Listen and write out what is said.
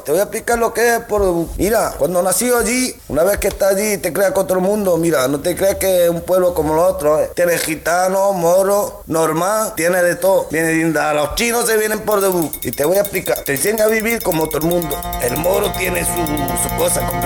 te voy a explicar lo que es por debut. Mira, cuando nací allí, una vez que estás allí, te creas con otro mundo. Mira, no te creas que es un pueblo como los otros. Tiene gitanos, moros, normal, tiene de todo. A los chinos se vienen por debut. Y te voy a explicar. Te enseña a vivir como todo el mundo. El moro tiene su cosa.